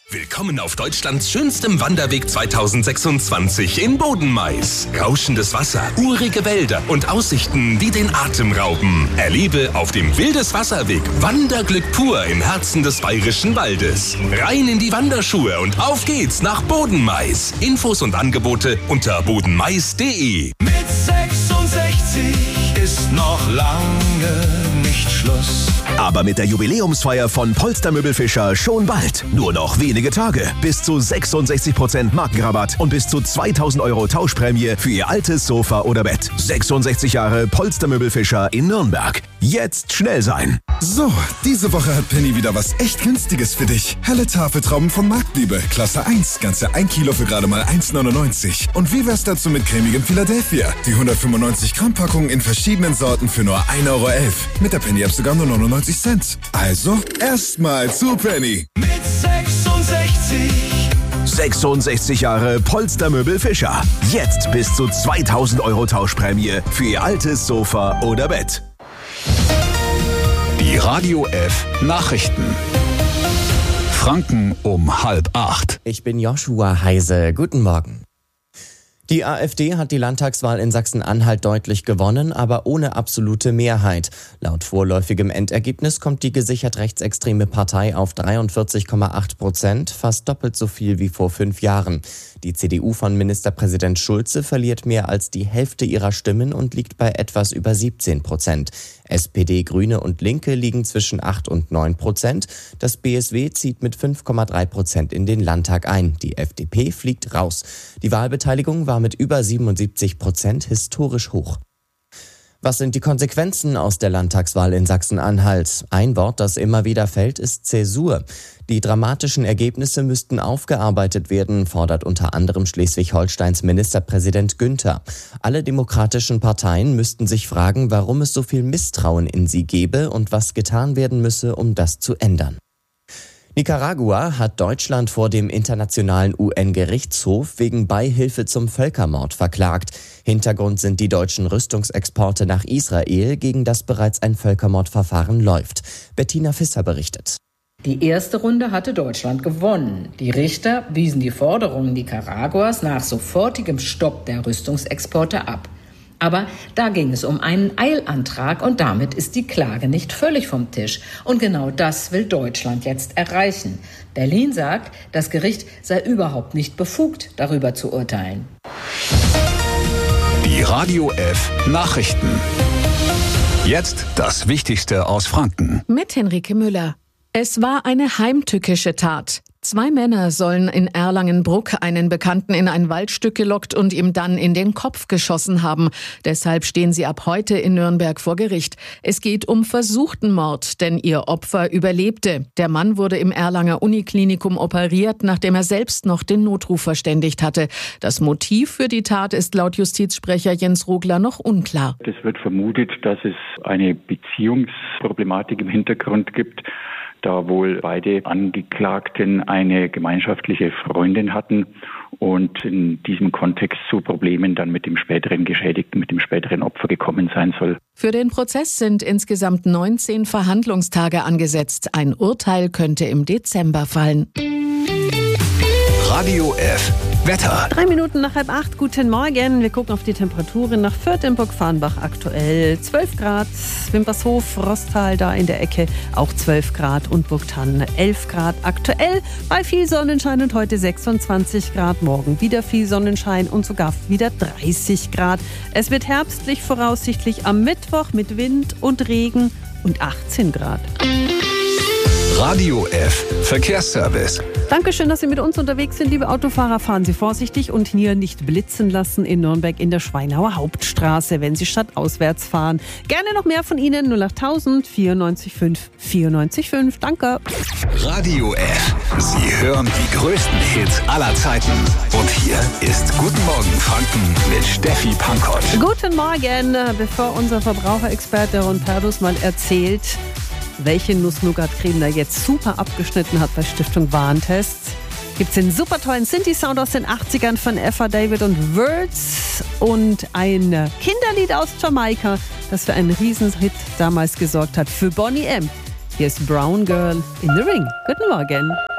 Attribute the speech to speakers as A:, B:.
A: Willkommen auf Deutschlands schönstem Wanderweg 2026 in Bodenmais. Rauschendes Wasser, urige Wälder und Aussichten, die den Atem rauben. Erlebe auf dem Wildeswasserweg Wanderglück pur im Herzen des Bayerischen Waldes. Rein in die Wanderschuhe und auf geht's nach Bodenmais. Infos und Angebote unter bodenmais.de.
B: Mit 66 ist noch lange nicht Schluss.
C: Aber mit der Jubiläumsfeier von Polster Möbelfischer schon bald. Nur noch wenige Tage. Bis zu 66% Markenrabatt und bis zu 2.000 € Tauschprämie für Ihr altes Sofa oder Bett. 66 Jahre Polster Möbelfischer in Nürnberg. Jetzt schnell sein.
D: So, diese Woche hat Penny wieder was echt Günstiges für dich. Helle Tafeltrauben von Marktliebe, Klasse 1, ganze 1 Kilo für gerade mal 1,99. Und wie wär's dazu mit cremigem Philadelphia? Die 195 Gramm Packung in verschiedenen Sorten für nur 1,11 €. Mit der Penny App sogar nur 99 Cent. Also, erstmal zu Penny.
B: Mit 66.
C: 66 Jahre Polster Möbelfischer. Jetzt bis zu 2.000 € Tauschprämie für Ihr altes Sofa oder Bett.
E: Die Radio F Nachrichten. Franken um 7:30.
F: Ich bin Joshua Heise. Guten Morgen. Die AfD hat die Landtagswahl in Sachsen-Anhalt deutlich gewonnen, aber ohne absolute Mehrheit. Laut vorläufigem Endergebnis kommt die gesichert rechtsextreme Partei auf 43,8%, fast doppelt so viel wie vor 5 Jahren. Die CDU von Ministerpräsident Schulze verliert mehr als die Hälfte ihrer Stimmen und liegt bei etwas über 17%. SPD, Grüne und Linke liegen zwischen 8 und 9%. Das BSW zieht mit 5,3% in den Landtag ein. Die FDP fliegt raus. Die Wahlbeteiligung war mit über 77% historisch hoch. Was sind die Konsequenzen aus der Landtagswahl in Sachsen-Anhalt? Ein Wort, das immer wieder fällt, ist Zäsur. Die dramatischen Ergebnisse müssten aufgearbeitet werden, fordert unter anderem Schleswig-Holsteins Ministerpräsident Günther. Alle demokratischen Parteien müssten sich fragen, warum es so viel Misstrauen in sie gebe und was getan werden müsse, um das zu ändern. Nicaragua hat Deutschland vor dem Internationalen UN-Gerichtshof wegen Beihilfe zum Völkermord verklagt. Hintergrund sind die deutschen Rüstungsexporte nach Israel, gegen das bereits ein Völkermordverfahren läuft. Bettina Visser berichtet.
G: Die erste Runde hatte Deutschland gewonnen. Die Richter wiesen die Forderungen Nicaraguas nach sofortigem Stopp der Rüstungsexporte ab. Aber da ging es um einen Eilantrag und damit ist die Klage nicht völlig vom Tisch. Und genau das will Deutschland jetzt erreichen. Berlin sagt, das Gericht sei überhaupt nicht befugt, darüber zu urteilen.
E: Die Radio F Nachrichten. Jetzt das Wichtigste aus Franken.
H: Mit Henrike Müller. Es war eine heimtückische Tat. 2 Männer sollen in Erlangen-Bruck einen Bekannten in ein Waldstück gelockt und ihm dann in den Kopf geschossen haben. Deshalb stehen sie ab heute in Nürnberg vor Gericht. Es geht um versuchten Mord, denn ihr Opfer überlebte. Der Mann wurde im Erlanger Uniklinikum operiert, nachdem er selbst noch den Notruf verständigt hatte. Das Motiv für die Tat ist laut Justizsprecher Jens Rogler noch unklar.
I: Es wird vermutet, dass es eine Beziehungsproblematik im Hintergrund gibt, da wohl beide Angeklagten eine gemeinschaftliche Freundin hatten und in diesem Kontext zu Problemen dann mit dem späteren Geschädigten, mit dem späteren Opfer gekommen sein soll.
H: Für den Prozess sind insgesamt 19 Verhandlungstage angesetzt. Ein Urteil könnte im Dezember fallen.
E: Radio F Wetter.
J: 3 Minuten nach 7:30. Guten Morgen. Wir gucken auf die Temperaturen nach Fürth in Burgfarrnbach aktuell 12 Grad. Wimpershof, Rostal da in der Ecke auch 12 Grad und Burgthann 11 Grad aktuell. Bei viel Sonnenschein und heute 26 Grad. Morgen wieder viel Sonnenschein und sogar wieder 30 Grad. Es wird herbstlich voraussichtlich am Mittwoch mit Wind und Regen und 18 Grad.
E: Radio F Verkehrsservice.
J: Dankeschön, dass Sie mit uns unterwegs sind, liebe Autofahrer. Fahren Sie vorsichtig und hier nicht blitzen lassen in Nürnberg in der Schweinauer Hauptstraße, wenn Sie stadtauswärts fahren. Gerne noch mehr von Ihnen, 08000 94 5 94 5. Danke.
E: Radio F. Sie hören die größten Hits aller Zeiten. Und hier ist Guten Morgen Franken mit Steffi Pankott.
J: Guten Morgen. Bevor unser Verbraucherexperte Ron Perdus mal erzählt, welche Nuss-Nougat-Creme da jetzt super abgeschnitten hat bei Stiftung Warentest, gibt es den super tollen Synthi-Sound aus den 80ern von Eva David und Words und ein Kinderlied aus Jamaika, das für einen Riesenhit damals gesorgt hat für Boney M. Hier ist Brown Girl in the Ring. Guten Morgen.